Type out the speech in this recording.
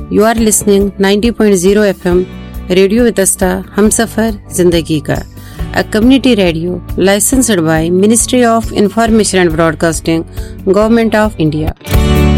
You are listening 90.0 FM radio Vitasta Humsafar जिंदगी का, a community radio licensed by Ministry of Information and Broadcasting, Government of India.